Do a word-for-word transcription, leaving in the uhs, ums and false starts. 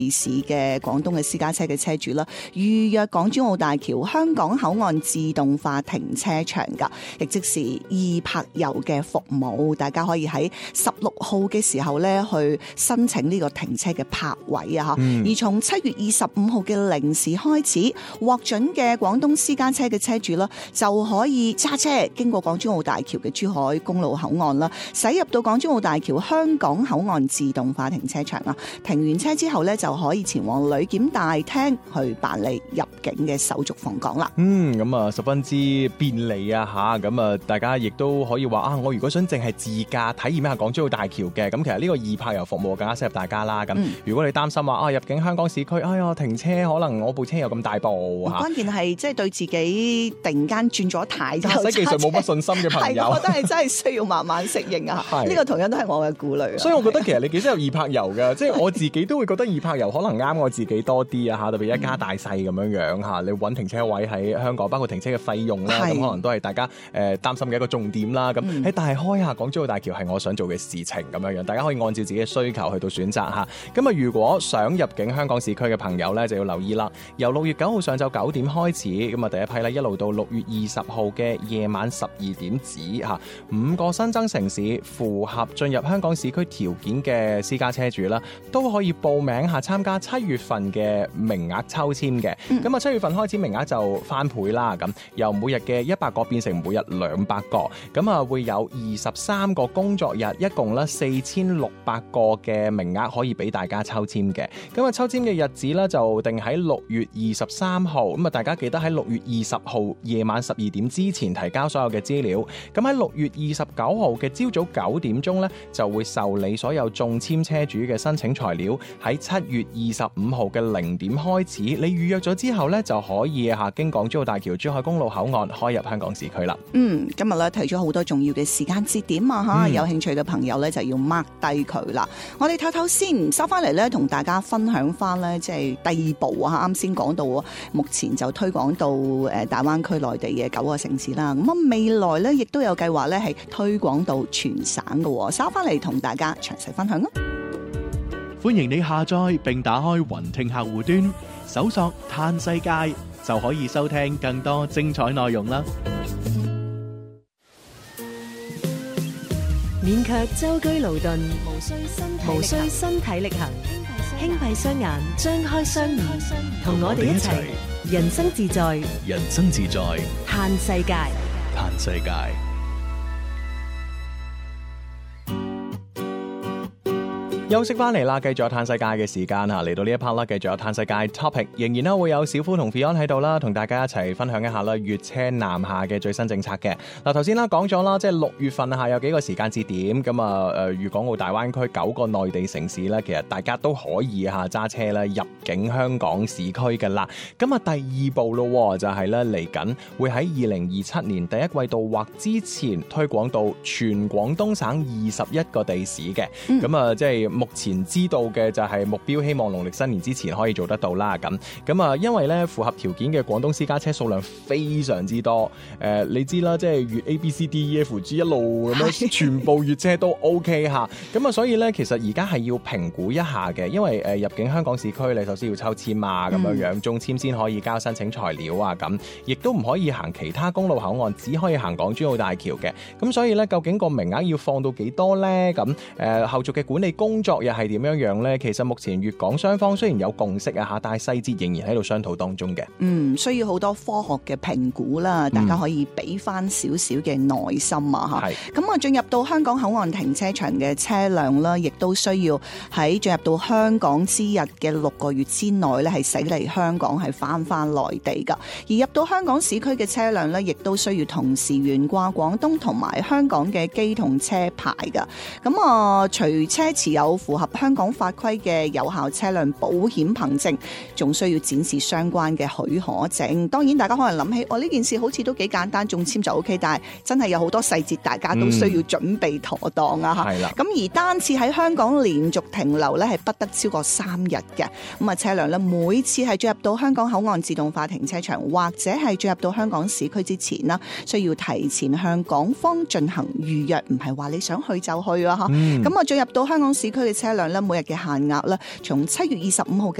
市嘅廣東嘅私家車嘅車主啦，預約港珠澳大橋香港口岸自動化停車場噶，亦即是易泊油嘅服務，大家可以喺十六號嘅時候咧去申請呢個停車嘅泊位啊！嗯、而從七月二十五號嘅零時開始，獲准嘅廣東私家車嘅車主啦，就可以揸車經過港珠澳大橋嘅珠海公路口岸啦，駛入到港珠澳大橋香港口岸自動化停車場啊！停完車之後咧，就可以前往旅檢大廳去辦理入境嘅手續訪港啦。 嗯，咁啊十分之便利啊吓，咁啊大家亦都可以話啊，我如果想淨係自駕體驗一下港珠澳大橋嘅，咁其實呢個易泊油服務更加適合大家啦。咁、嗯、如果你擔心話啊入境香港市區，哎呀停車可能我部車有咁大部嚇， 關鍵係即係對自己突然間轉咗軚， 駕駛技術冇乜信心嘅朋友， 我覺得係真係需要慢慢適應啊。呢個同樣都係我嘅顧慮。 所以我覺得其實你幾適合易泊油嘅，即係我自己都會覺得易泊油可能啱我自己多啲啊嚇，特別一家大細咁樣樣嚇，你揾停車位喺香港，包括停車嘅費用啦，咁可能都係大家誒擔心嘅一個重點啦。咁誒、嗯，但係開下港珠澳大橋係我想做嘅事情咁樣樣，大家可以按照自己嘅需求去到選擇嚇。咁啊，如果想入境香港市區嘅朋友咧，就要留意啦。由六月九號上晝九點開始，咁啊第一批咧一路到六月二十號嘅夜晚十二點止嚇，五個新增城市符合進入香港市區條件嘅私家車主啦，都可以報名下參加七月份嘅名額抽籤嘅。咁啊七月份開始名額就翻倍啦，咁由每日嘅一百個變成每日兩百個，咁啊會有二十三個工作日，一共咧四千六百個嘅名額可以俾大家抽籤嘅。咁啊抽籤嘅日子咧就定喺六月二十三號，咁啊大家記得喺六月二十號夜晚十二點之前提交所有嘅資料。咁喺六月二十九號嘅朝早九點鐘咧就會受理所有中籤車主嘅申請材料。喺七月二十五號嘅零點開始，你預約咗之後咧就可以下經港珠澳大橋珠海公路口岸開入香港市區啦。嗯， 今日咧提咗好多重要嘅時間節點啊吓、嗯，有興趣嘅朋友咧就要 mark 低佢啦。我哋唞唞先，收翻嚟咧同大家分享翻咧，即係第二步啊！啱先講到，目前就推廣到誒大灣區內地嘅九個城市啦。咁啊，未來咧亦都有計劃咧係推廣到全省嘅。收翻嚟同大家詳細分享啦。 歡迎你下載並打開雲聽客戶端，搜索嘆世界就可以收聽更多精彩內容啦。 勉強舟車勞頓，無需身身體力行，輕閉雙眼，張開雙耳，同我哋一齊人生自在， 人生自在， 嘆世界， 嘆世界。 休息翻嚟啦，繼續有嘆世界嘅時間啊！嚟到呢一 part 啦，繼續有嘆世界 topic， 仍然咧會有小夫同 Fion 喺度啦，同大家一齊分享一下啦粵車南下嘅最新政策嘅。嗱，頭先啦講咗啦，即係六月份啊，有幾個時間節點咁啊，誒粵港澳大灣區九個內地城市咧，其實大家都可以嚇揸車咧入境香港市區嘅啦。咁啊，第二步咯，就係咧嚟緊會喺二零二七年第一季度或之前推廣到全廣東省二十一個地市嘅。咁、嗯、啊，即係。目前知道嘅就係目標，希望農曆新年之前可以做得到啦。咁咁啊，因為咧符合條件嘅廣東私家車數量非常之多。誒、呃，你知啦，即係粵 A B C D E F G 一路咁樣，全部粵車都 OK 嚇。咁啊，所以咧其實而家係要評估一下嘅，因為誒入境香港市區，你首先要抽籤啊，咁樣樣中籤先可以交申請材料啊，咁亦都唔可以行其他公路口岸，只可以行港珠澳大橋嘅。咁所以咧，究竟個名額要放到幾多咧？咁誒、呃、後續嘅管理工作又係點樣樣呢？其實目前粵港雙方雖然有共識啊嚇，但係細節仍然喺度商討當中嘅。嗯， 需要好多科學嘅評估啦，大家可以俾翻少少嘅耐心啊嚇。咁啊，進入到香港口岸停車場嘅車輛啦，亦都需要喺進入到香港之日嘅六個月之內咧，係駛離香港係翻翻內地噶。而入到香港市區嘅車輛咧，亦都需要同時懸掛廣東同埋香港嘅機動車牌噶。咁啊，除車持有符合香港法規嘅有效車輛保險憑證，仲需要展示相關嘅許可證。當然大家可能諗起，我、哦、呢件事好似都幾簡單，中籤就 OK， 但係真係有好多細節，大家都需要準備妥當啊！嚇、嗯，咁而單次喺香港連續停留咧，係不得超過三日嘅。咁啊，車輛咧每次係進入到香港口岸自動化停車場或者係進入到香港市區之前啦，需要提前向港方進行預約，唔係話你想去就去啊！嚇、嗯，咁啊進入到香港市區嘅車輛咧，每日嘅限額咧，從七月二十五號嘅